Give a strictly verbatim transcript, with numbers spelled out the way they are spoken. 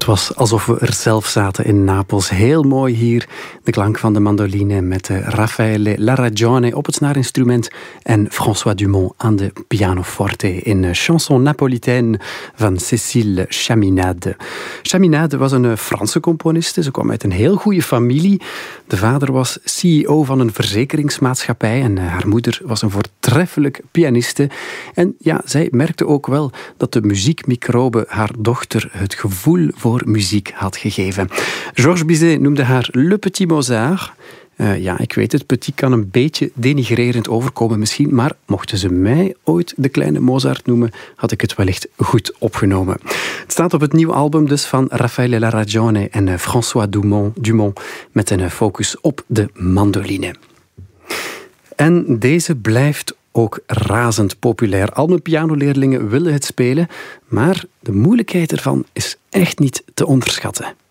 Het was alsof we er zelf zaten in Napels. Heel mooi hier. De klank van de mandoline met Raffaele Laragione op het snaarinstrument en François Dumont aan de pianoforte in Chanson Napolitaine van Cécile Chaminade. Chaminade was een Franse componiste. Ze kwam uit een heel goede familie. De vader was C E O van een verzekeringsmaatschappij en haar moeder was een voortreffelijk pianiste. En ja, zij merkte ook wel dat de muziekmicrobe haar dochter het gevoel voor muziek had gegeven. Georges Bizet noemde haar Le Petit Mozart. Uh, ja, ik weet het, petit kan een beetje denigrerend overkomen misschien, maar mochten ze mij ooit de kleine Mozart noemen, had ik het wellicht goed opgenomen. Het staat op het nieuwe album dus van Raffaele Laragione en uh, François Dumont, Dumont met een uh, focus op de mandoline. En deze blijft ook razend populair. Al mijn pianoleerlingen willen het spelen, maar de moeilijkheid ervan is echt niet te onderschatten.